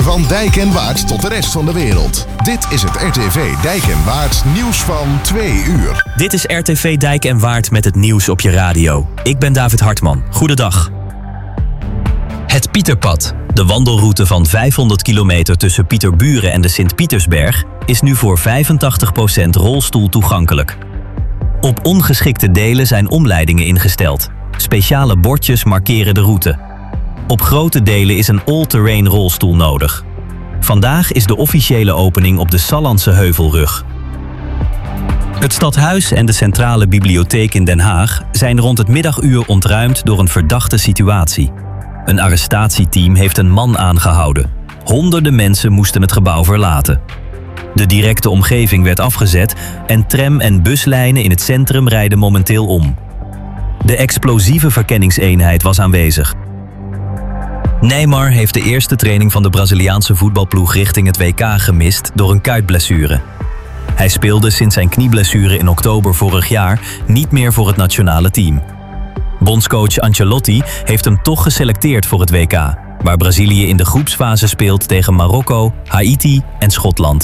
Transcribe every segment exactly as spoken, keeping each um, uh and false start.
Van Dijk en Waard tot de rest van de wereld. Dit is het R T V Dijk en Waard nieuws van twee uur. Dit is R T V Dijk en Waard met het nieuws op je radio. Ik ben David Hartman. Goedendag. Het Pieterpad, de wandelroute van vijfhonderd kilometer tussen Pieterburen en de Sint-Pietersberg, is nu voor vijfentachtig procent rolstoel toegankelijk. Op ongeschikte delen zijn omleidingen ingesteld. Speciale bordjes markeren de route. Op grote delen is een all-terrain rolstoel nodig. Vandaag is de officiële opening op de Sallandse Heuvelrug. Het stadhuis en de Centrale Bibliotheek in Den Haag zijn rond het middaguur ontruimd door een verdachte situatie. Een arrestatieteam heeft een man aangehouden. Honderden mensen moesten het gebouw verlaten. De directe omgeving werd afgezet en tram- en buslijnen in het centrum rijden momenteel om. De explosieve verkenningseenheid was aanwezig. Neymar heeft de eerste training van de Braziliaanse voetbalploeg richting het W K gemist door een kuitblessure. Hij speelde sinds zijn knieblessure in oktober vorig jaar niet meer voor het nationale team. Bondscoach Ancelotti heeft hem toch geselecteerd voor het W K, waar Brazilië in de groepsfase speelt tegen Marokko, Haiti en Schotland.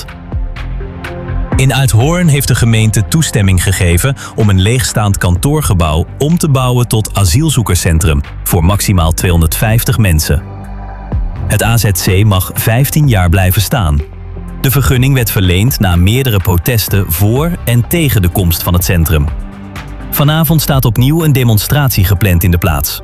In Uithoorn heeft de gemeente toestemming gegeven om een leegstaand kantoorgebouw om te bouwen tot asielzoekerscentrum voor maximaal tweehonderdvijftig mensen. Het A Z C mag vijftien jaar blijven staan. De vergunning werd verleend na meerdere protesten voor en tegen de komst van het centrum. Vanavond staat opnieuw een demonstratie gepland in de plaats.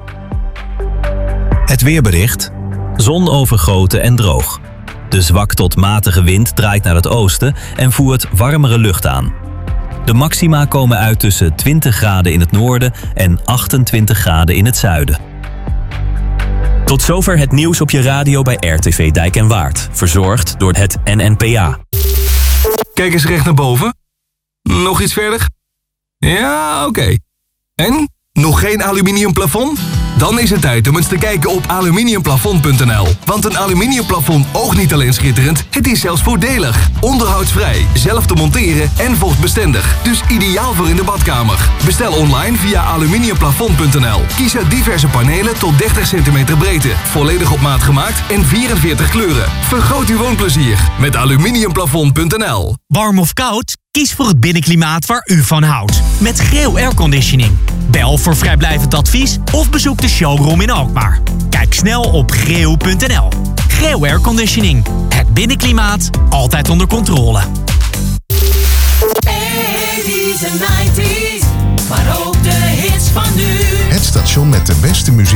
Het weerbericht. Zon overgoten en droog. De zwak tot matige wind draait naar het oosten en voert warmere lucht aan. De maxima komen uit tussen twintig graden in het noorden en achtentwintig graden in het zuiden. Tot zover het nieuws op je radio bij R T V Dijk en Waard. Verzorgd door het N N P A. Kijk eens recht naar boven. Nog iets verder? Ja, oké. Okay. En? Nog geen aluminium plafond? Dan is het tijd om eens te kijken op aluminiumplafond punt n l. Want een aluminiumplafond oogt niet alleen schitterend, het is zelfs voordelig. Onderhoudsvrij, zelf te monteren en vochtbestendig. Dus ideaal voor in de badkamer. Bestel online via aluminiumplafond punt n l. Kies uit diverse panelen tot dertig centimeter breedte. Volledig op maat gemaakt en vierenveertig kleuren. Vergroot uw woonplezier met aluminiumplafond punt n l. Warm of koud? Kies voor het binnenklimaat waar u van houdt. Met Greo Airconditioning. Bel voor vrijblijvend advies of bezoek de showroom in Alkmaar. Kijk snel op greo punt n l. Greo Airconditioning. Het binnenklimaat altijd onder controle. eighties en nineties, maar ook de hits van nu. Het station met de beste muziek.